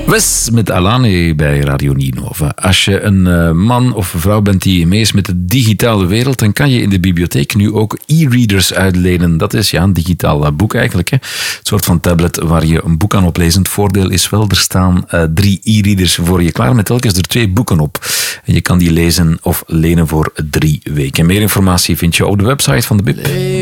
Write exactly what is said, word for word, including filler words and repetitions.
Wes met Alane bij Radio Ninove. Als je een uh, man of vrouw bent die mee is met de digitale wereld, dan kan je in de bibliotheek nu ook e-readers uitlenen. Dat is ja, een digitaal uh, boek eigenlijk. Hè. Een soort van tablet waar je een boek kan oplezen. Het voordeel is wel, er staan uh, drie e-readers voor je klaar met telkens er twee boeken op. En je kan die lezen of lenen voor drie weken. Meer informatie vind je op de website van de B I B.